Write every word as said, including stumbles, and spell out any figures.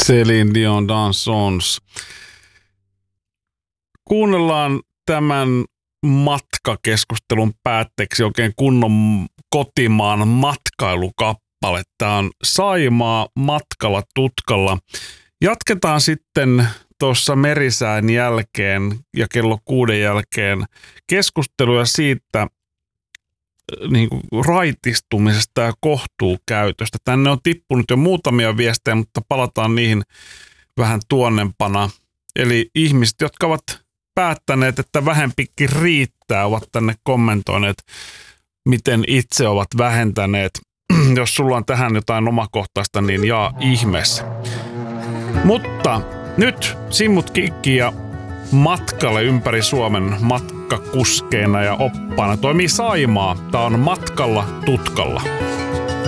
Céline Dion Dansons. Kuunnellaan tämän matkakeskustelun päätteeksi oikein kunnon kotimaan matkailukappale. Tämä on Saimaa matkalla tutkalla. Jatketaan sitten tuossa merisään jälkeen ja kello kuuden jälkeen keskusteluja siitä niin kuin raitistumisesta ja kohtuukäytöstä. Tänne on tippunut jo muutamia viestejä, mutta palataan niihin vähän tuonnempana. Eli ihmiset, jotka ovat päättäneet, että vähempikin riittää, ovat tänne kommentoineet, miten itse ovat vähentäneet. Jos sulla on tähän jotain omakohtaista, niin jaa ihmeessä. Mutta nyt Simmut Kikki ja matkalle ympäri Suomen matkakuskeina ja oppaana toimii Saimaa. Tää on Matkalla tutkalla.